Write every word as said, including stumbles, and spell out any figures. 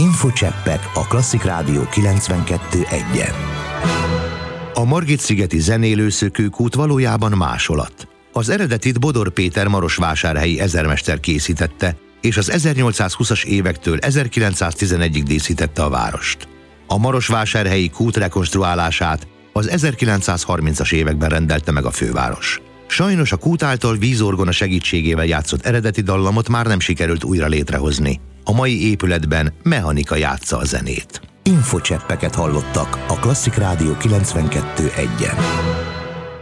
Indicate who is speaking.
Speaker 1: Infocseppek a Klasszik Rádió kilencvenkettő egyen. A Margit-szigeti zenélőszökőkút valójában másolat. Az eredetit Bodor Péter marosvásárhelyi ezermester készítette, és az ezernyolcszázhúszas évektől ezerkilencszáztizenegyig díszítette a várost. A marosvásárhelyi kút rekonstruálását az ezerkilencszázharmincas években rendelte meg a főváros. Sajnos a kút által vízorgona segítségével játszott eredeti dallamot már nem sikerült újra létrehozni. A mai épületben mechanika játsza a zenét. Infocseppeket hallottak a Klasszik Rádió kilencvenkettő egyen.